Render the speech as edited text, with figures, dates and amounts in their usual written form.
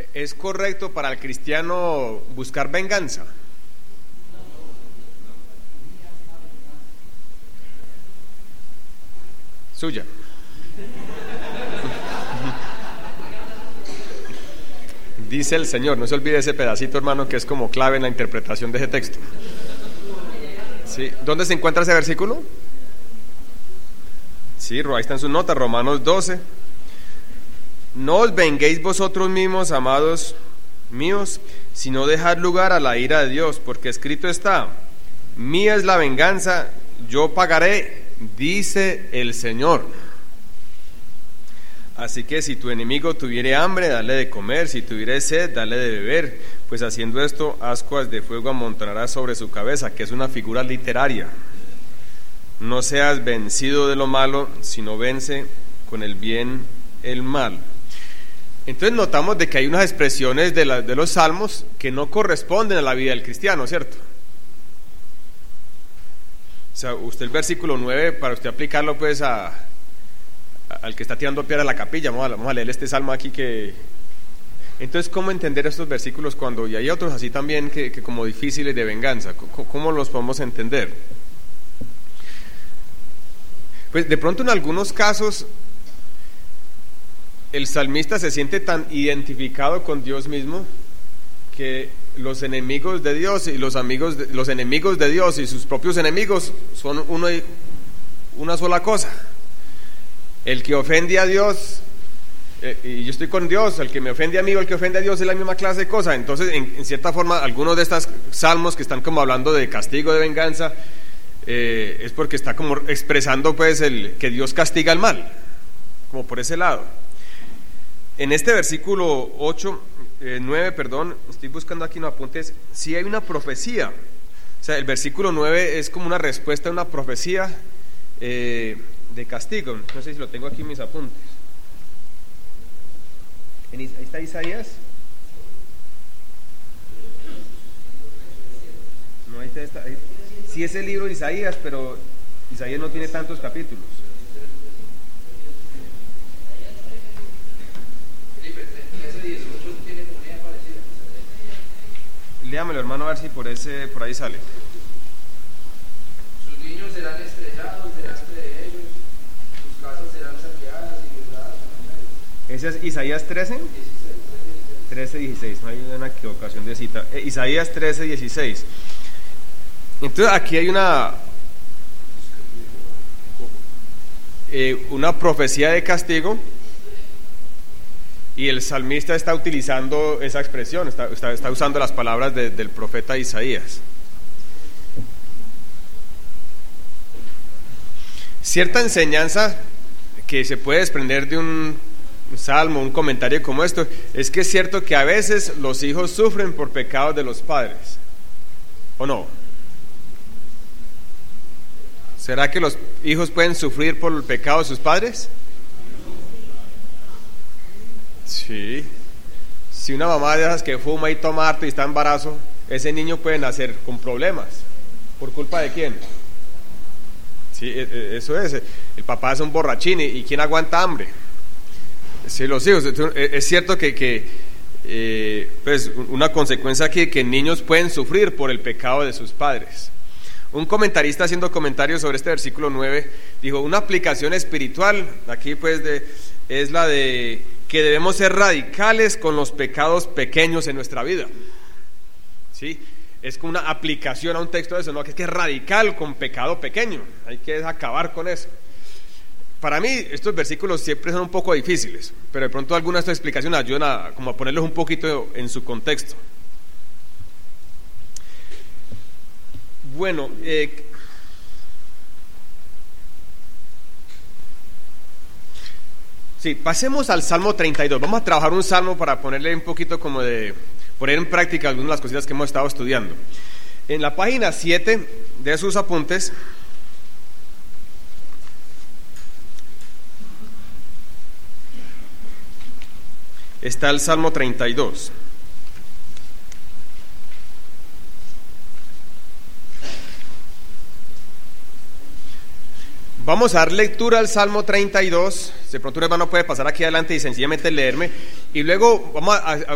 ¿Es correcto para el cristiano buscar venganza? Suya. Dice el Señor, no se olvide ese pedacito, hermano, que es como clave en la interpretación de ese texto. ¿Sí? ¿Dónde se encuentra ese versículo? Sí, ahí está en sus notas, Romanos 12. No os venguéis vosotros mismos, amados míos, sino dejad lugar a la ira de Dios, porque escrito está: mía es la venganza, yo pagaré, dice el Señor. Así que si tu enemigo tuviere hambre, dale de comer; si tuviere sed, dale de beber, pues haciendo esto, ascuas de fuego amontonarás sobre su cabeza, que es una figura literaria. No seas vencido de lo malo, sino vence con el bien el mal. Entonces notamos de que hay unas expresiones de los salmos que no corresponden a la vida del cristiano, ¿cierto? O sea, usted el versículo 9, para usted aplicarlo pues al que está tirando piedra a la capilla, vamos a leer este salmo aquí que... Entonces, ¿cómo entender estos versículos cuando y hay otros así también que como difíciles de venganza? ¿Cómo los podemos entender? Pues de pronto en algunos casos el salmista se siente tan identificado con Dios mismo que los enemigos de Dios y los enemigos de Dios y sus propios enemigos son una sola cosa. El que ofende a Dios, y yo estoy con Dios, el que me ofende a mí o el que ofende a Dios es la misma clase de cosa. Entonces, en cierta forma, algunos de estos salmos que están como hablando de castigo, de venganza, es porque está como expresando pues que Dios castiga el mal, como por ese lado. En este versículo 9, estoy buscando aquí unos apuntes, sí hay una profecía. O sea, el versículo 9 es como una respuesta a una profecía de castigo. No sé si lo tengo aquí en mis apuntes. Ahí está Isaías. No, ahí está. Sí es el libro de Isaías, pero Isaías no tiene tantos capítulos. Léamelo, hermano, a ver si por ahí sale. Sus niños serán estrellados delante de ellos, sus casas serán saqueadas y violadas. ¿Ese es Isaías 13? 13:16, no hay una equivocación de cita. Isaías 13:16. Entonces aquí hay una profecía de castigo. Y el salmista está utilizando esa expresión, está usando las palabras del profeta Isaías. Cierta enseñanza que se puede desprender de un salmo, un comentario como esto, es que es cierto que a veces los hijos sufren por pecados de los padres, ¿o no? ¿Será que los hijos pueden sufrir por el pecado de sus padres? Sí. Si una mamá de esas que fuma y toma harto y está en embarazo, ese niño puede nacer con problemas. ¿Por culpa de quién? Sí, eso es. El papá es un borrachín y ¿quién aguanta hambre? Sí, los hijos. Es cierto que pues una consecuencia aquí que niños pueden sufrir por el pecado de sus padres. Un comentarista haciendo comentarios sobre este versículo 9 dijo: una aplicación espiritual aquí pues es la de que debemos ser radicales con los pecados pequeños en nuestra vida. ¿Sí? Es como una aplicación a un texto de eso, ¿no? Que es radical con pecado pequeño, hay que acabar con eso. Para mí estos versículos siempre son un poco difíciles, pero de pronto algunas de estas explicaciones ayudan como a ponerlos un poquito en su contexto. Bueno, sí, pasemos al Salmo 32. Vamos a trabajar un salmo para ponerle un poquito como de poner en práctica algunas de las cositas que hemos estado estudiando. En la página 7 de sus apuntes está el Salmo 32. Vamos a dar lectura al Salmo 32. De pronto un hermano puede pasar aquí adelante y sencillamente leerme, y luego vamos a